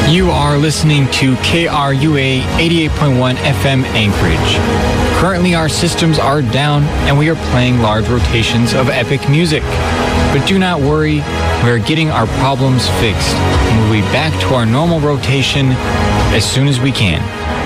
You are listening to KRUA 88.1 FM Anchorage. Currently our systems are down and we are playing large rotations of epic music. But do not worry, we are getting our problems fixed and we'll be back to our normal rotation as soon as we can.